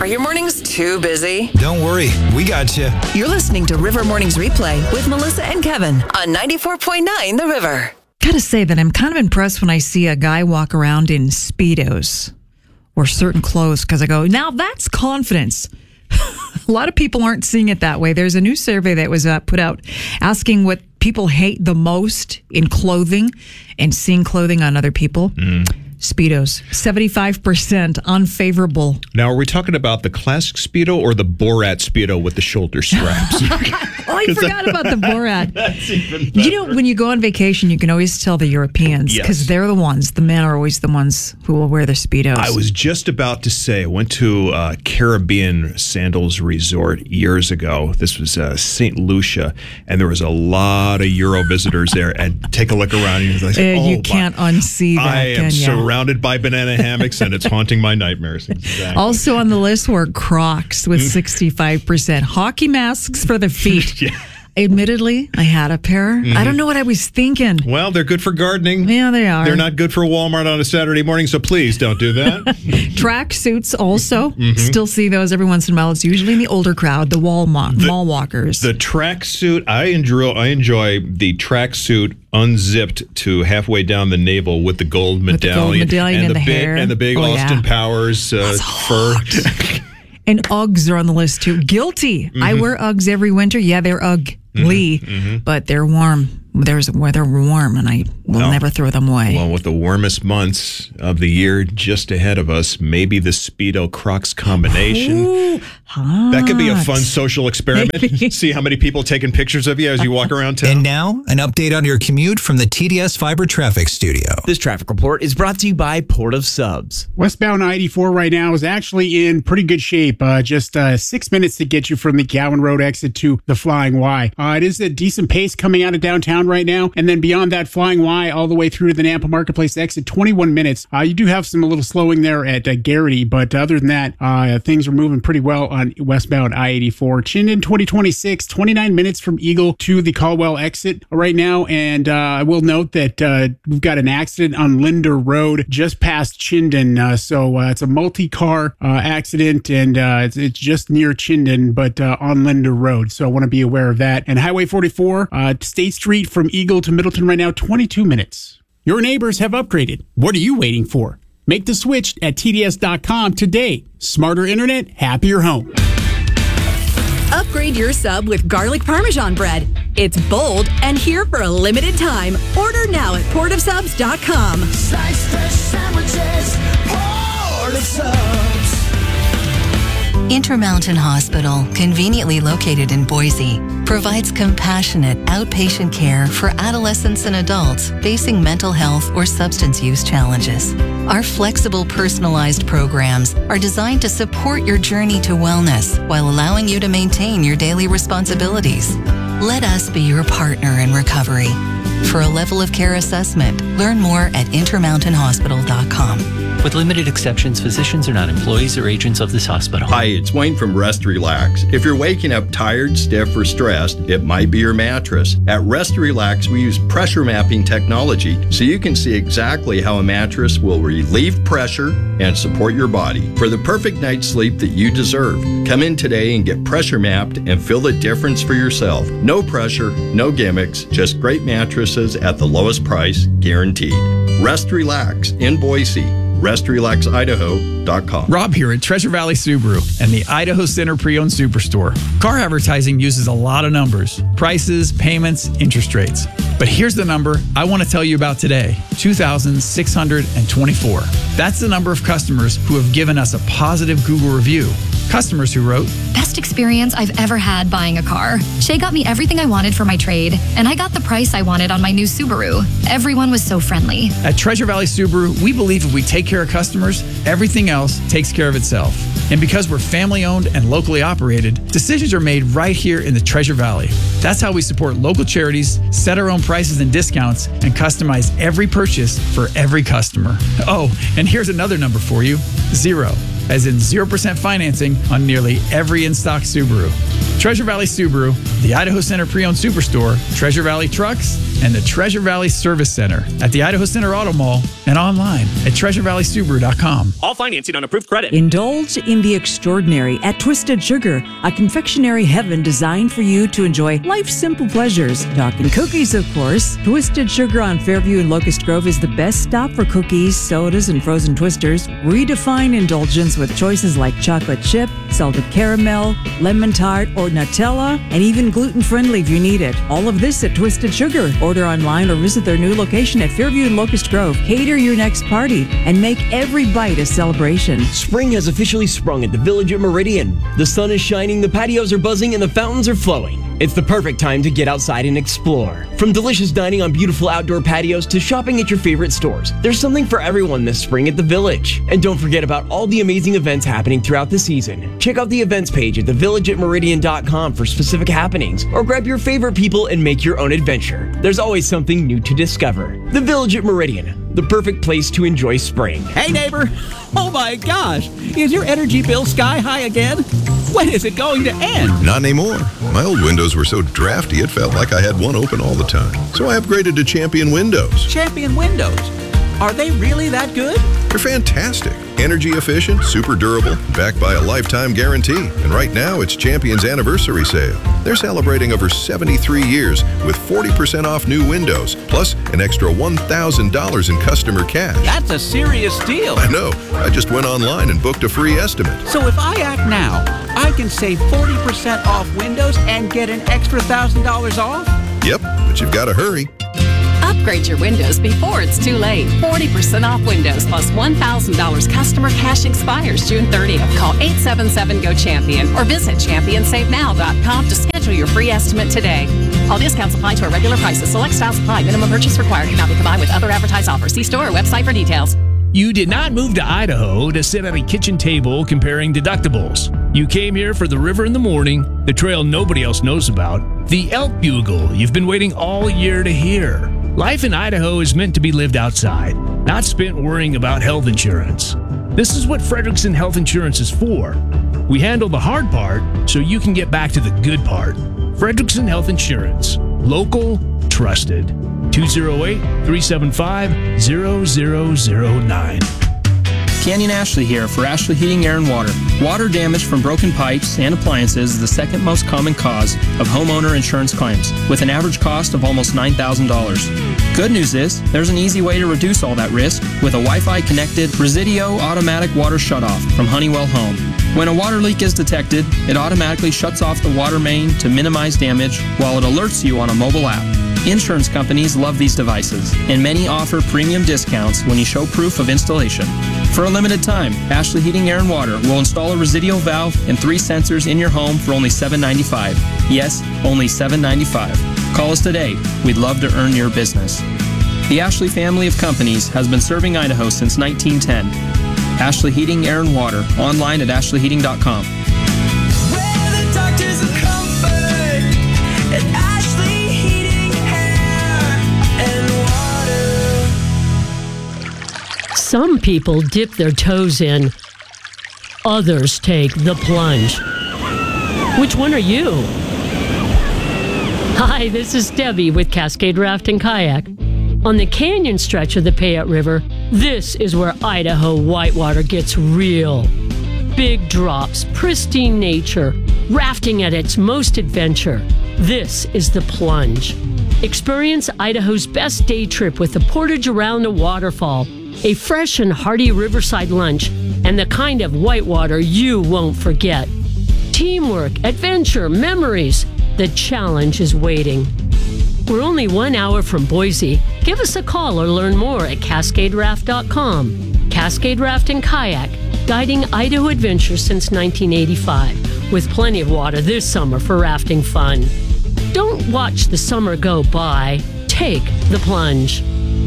Are your mornings too busy? Don't worry, we got you. You're listening to River Mornings Replay with Melissa and Kevin on 94.9 The River. Gotta say that I'm kind of impressed when I see a guy walk around in Speedos or certain clothes, because I go, now that's confidence. A lot of people aren't seeing it that way. There's a new survey that was put out asking what people hate the most in clothing and seeing clothing on other people. Speedos, 75% unfavorable. Now, are we talking about the classic Speedo or the Borat Speedo with the shoulder straps? Oh, I forgot about the Borat. That's even better. You know, when you go on vacation, you can always tell the Europeans because they're the ones, the men are always the ones who will wear their Speedos. I was just about to say, I went to a Caribbean sandals resort years ago. This was St. Lucia, and there was a lot of Euro visitors there. And take a look around, and you're like, you can't unsee that, I am can you? surrounded by banana hammocks, and it's haunting my nightmares. Exactly. Also on the list were Crocs with 65%. Hockey masks for the feet. Yeah. Admittedly, I had a pair. I don't know what I was thinking. Well, they're good for gardening. Yeah, they are. They're not good for Walmart on a Saturday morning, so please don't do that. Track suits also. Still see those every once in a while. It's usually in the older crowd, the mall walkers. The track suit, I enjoy the track suit unzipped to halfway down the navel with the gold medallion. And the hair. And the big Austin Powers fur. And Uggs are on the list too. Guilty. I wear Uggs every winter. Yeah, they're ugly, but they're warm. They're warm, and I will never throw them away. Well, with the warmest months of the year just ahead of us, maybe the Speedo Crocs combination. Ooh, that could be a fun social experiment. See how many people taking pictures of you as you walk around town. And now, an update on your commute from the TDS Fiber Traffic Studio. This traffic report is brought to you by Port of Subs. Westbound I-84 right now is actually in pretty good shape. Just 6 minutes to get you from the Gowan Road exit to the Flying Y. It is a decent pace coming out of downtown right now. And then beyond that Flying Y all the way through to the Nampa Marketplace exit, 21 minutes. You do have a little slowing there at Garrity, but other than that, things are moving pretty well on westbound I-84. Chinden 2026, 29 minutes from Eagle to the Caldwell exit right now. And I will note that we've got an accident on Linder Road just past Chinden. So it's a multi-car accident, and it's just near Chinden, but on Linder Road. So I want to be aware of that. And Highway 44, State Street from Eagle to Middleton right now, 22 minutes. Your neighbors have upgraded. What are you waiting for? Make the switch at TDS.com today. Smarter internet, happier home. Upgrade your sub with garlic Parmesan bread. It's bold and here for a limited time. Order now at portofsubs.com. Slice fresh sandwiches, Port of Subs. Intermountain Hospital, conveniently located in Boise, provides compassionate outpatient care for adolescents and adults facing mental health or substance use challenges. Our flexible, personalized programs are designed to support your journey to wellness while allowing you to maintain your daily responsibilities. Let us be your partner in recovery. For a level of care assessment, learn more at intermountainhospital.com. With limited exceptions, physicians are not employees or agents of this hospital. Hi, it's Wayne from Rest Relax. If you're waking up tired, stiff, or stressed, it might be your mattress. At Rest Relax, we use pressure mapping technology so you can see exactly how a mattress will relieve pressure and support your body for the perfect night's sleep that you deserve. Come in today and get pressure mapped and feel the difference for yourself. No pressure, no gimmicks, just great mattresses at the lowest price, guaranteed. Rest Relax in Boise. RestRelaxIdaho.com. Rob here at Treasure Valley Subaru and the Idaho Center Pre-Owned Superstore. Car advertising uses a lot of numbers, prices, payments, interest rates. But here's the number I want to tell you about today, 2,624. That's the number of customers who have given us a positive Google review. Customers who wrote, "Best experience I've ever had buying a car. Shay got me everything I wanted for my trade, and I got the price I wanted on my new Subaru. Everyone was so friendly." At Treasure Valley Subaru, we believe if we take care of customers, everything else takes care of itself. And because we're family-owned and locally operated, decisions are made right here in the Treasure Valley. That's how we support local charities, set our own prices and discounts, and customize every purchase for every customer. Oh, and here's another number for you, 0. As in 0% financing on nearly every in-stock Subaru. Treasure Valley Subaru, the Idaho Center Pre-Owned Superstore, Treasure Valley Trucks, and the Treasure Valley Service Center at the Idaho Center Auto Mall and online at TreasureValleySubaru.com. All financing on approved credit. Indulge in the extraordinary at Twisted Sugar, a confectionery heaven designed for you to enjoy life's simple pleasures. Talking cookies, of course. Twisted Sugar on Fairview and Locust Grove is the best stop for cookies, sodas, and frozen twisters. Redefine indulgence with choices like chocolate chip, salted caramel, lemon tart, or Nutella, and even gluten-friendly if you need it. All of this at Twisted Sugar. Order online or visit their new location at Fairview and Locust Grove. Cater your next party and make every bite a celebration. Spring has officially sprung at the Village at Meridian. The sun is shining, the patios are buzzing, and the fountains are flowing. It's the perfect time to get outside and explore. From delicious dining on beautiful outdoor patios to shopping at your favorite stores, there's something for everyone this spring at the Village. And don't forget about all the amazing events happening throughout the season. Check out the events page at thevillageatmeridian.com for specific happenings, or grab your favorite people and make your own adventure. There's always something new to discover. The Village at Meridian, the perfect place to enjoy spring. Hey neighbor! Oh my gosh! Is your energy bill sky high again? When is it going to end? Not anymore. My old windows were so drafty it felt like I had one open all the time. So I upgraded to Champion Windows. Champion Windows? Are they really that good? They're fantastic. Energy efficient, super durable, backed by a lifetime guarantee. And right now, it's Champion's anniversary sale. They're celebrating over 73 years with 40% off new windows, plus an extra $1,000 in customer cash. That's a serious deal. I know. I just went online and booked a free estimate. So if I act now, I can save 40% off windows and get an extra $1,000 off? Yep, but you've got to hurry. Upgrade your windows before it's too late. 40% off windows plus $1,000 customer cash expires June 30th. Call 877-GO-CHAMPION or visit championsavenow.com to schedule your free estimate today. All discounts apply to our regular prices. Select styles apply. Minimum purchase required. Cannot be combined with other advertised offers. See store or website for details. You did not move to Idaho to sit at a kitchen table comparing deductibles. You came here for the river in the morning, the trail nobody else knows about, the elk bugle you've been waiting all year to hear. Life in Idaho is meant to be lived outside, not spent worrying about health insurance. This is what Frederickson Health Insurance is for. We handle the hard part so you can get back to the good part. Frederickson Health Insurance. Local, trusted. 208-375-0009. Canyon Ashley here for Ashley Heating, Air, and Water. Water damage from broken pipes and appliances is the second most common cause of homeowner insurance claims, with an average cost of almost $9,000. Good news is, there's an easy way to reduce all that risk with a Wi-Fi connected Residio automatic water shutoff from Honeywell Home. When a water leak is detected, it automatically shuts off the water main to minimize damage while it alerts you on a mobile app. Insurance companies love these devices, and many offer premium discounts when you show proof of installation. For a limited time, Ashley Heating, Air, and Water will install a Residio valve and 3 sensors in your home for only $795. Yes, only $795. Call us today. We'd love to earn your business. The Ashley family of companies has been serving Idaho since 1910. Ashley Heating, Air, and Water, online at ashleyheating.com. Some people dip their toes in, others take the plunge. Which one are you? Hi, this is Debbie with Cascade Raft and Kayak. On the canyon stretch of the Payette River, this is where Idaho whitewater gets real. Big drops, pristine nature, rafting at its most adventure. This is the plunge. Experience Idaho's best day trip with the portage around a waterfall, a fresh and hearty riverside lunch, and the kind of whitewater you won't forget. Teamwork, adventure, memories. The challenge is waiting. We're only 1 hour from Boise. Give us a call or learn more at CascadeRaft.com. Cascade Raft and Kayak, guiding Idaho adventures since 1985, with plenty of water this summer for rafting fun. Don't watch the summer go by. Take the plunge.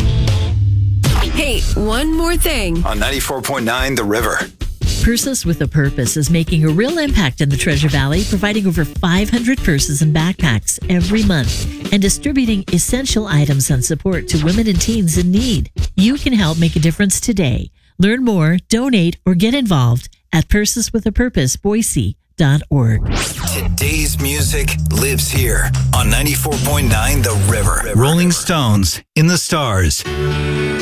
Hey, one more thing. On 94.9 The River. Purses with a Purpose is making a real impact in the Treasure Valley, providing over 500 purses and backpacks every month and distributing essential items and support to women and teens in need. You can help make a difference today. Learn more, donate, or get involved at PursesWithAPurposeBoise.org. Today's music lives here on 94.9 The River. Rolling Stones, In the Stars.